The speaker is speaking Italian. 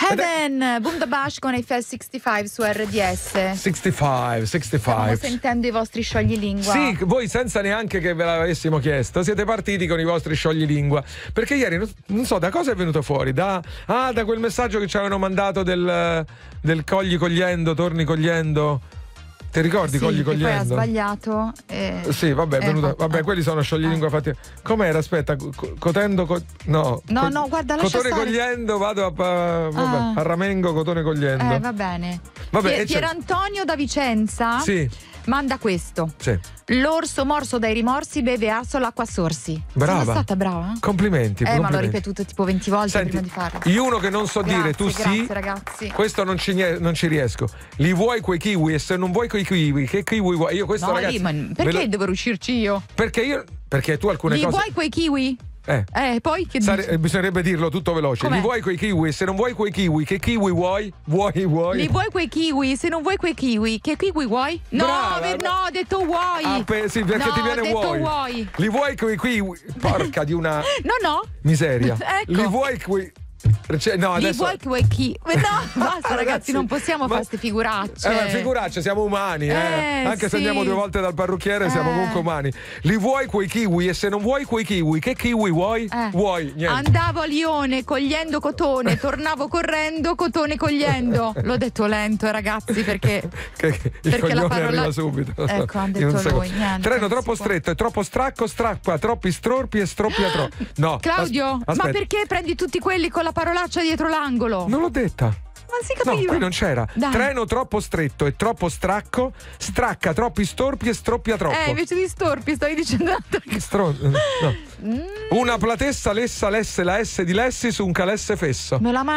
Seven, Bundabash con Eiffel 65 su RDS. 65. Stiamo sentendo i vostri scioglilingua. Sì, voi senza neanche che ve l'avessimo chiesto siete partiti con i vostri scioglilingua, perché ieri non so da cosa è venuto fuori, da quel messaggio che ci avevano mandato del cogli cogliendo, torni cogliendo. Ti ricordi, sì, cogli che cogliendo? Poi ha sbagliato. Sì, vabbè, è venuto. Vabbè, quelli sono scioglilingua fatti. Com'era? Aspetta, cotendo. No, guarda, lascia cotone stare. Cogliendo, vado a Ramengo, cotone cogliendo. Va bene. Vabbè, Pierantonio da Vicenza. Sì. Manda questo. Sì. L'orso morso dai rimorsi beve asso l'acqua sorsi. Brava. Sono stata brava? Complimenti. Ma l'ho ripetuto tipo 20 volte. Senti, prima di farlo. Io uno che non so dire, tu grazie, sì. Ragazzi. Questo non ci riesco. Li vuoi quei kiwi? E se non vuoi quei kiwi, che kiwi vuoi? Io questo, no, ragazzi. Perché devo riuscirci io? Perché tu alcune Li cose. vuoi quei kiwi? Poi che dici? Bisognerebbe dirlo tutto veloce. Com'è? Li vuoi quei kiwi? Se non vuoi quei kiwi, che kiwi vuoi? Vuoi? Li vuoi quei kiwi? Se non vuoi quei kiwi, che kiwi vuoi? No, ho detto vuoi. Sì, perché no, ti viene vuoi. Li vuoi quei kiwi? Porca di una No. miseria. Ecco. Li vuoi quei. No, Li adesso. vuoi quei kiwi? No, basta ragazzi, non possiamo fare queste figuracce. Figuracce, siamo umani, anche se andiamo 2 volte dal parrucchiere, siamo comunque umani. Li vuoi quei kiwi? E se non vuoi quei kiwi, che kiwi vuoi? Vuoi? Niente. Andavo a Lione cogliendo cotone, tornavo correndo, cotone cogliendo. L'ho detto lento, ragazzi, perché il coglione arriva subito. Ecco, ha detto lui. Niente, Treno troppo stretto, è troppo stracco, strappa troppi storpi e stroppia troppo. No. Claudio, ma perché prendi tutti quelli con la parolaccia dietro l'angolo? Non l'ho detta. Non si capiva. No, qui non c'era. Dai. Treno troppo stretto e troppo stracco, stracca troppi storpi e stroppia troppo. Invece di storpi stavi dicendo no. Una platessa lessa lesse la S di Lessi su un calesse fesso. Me la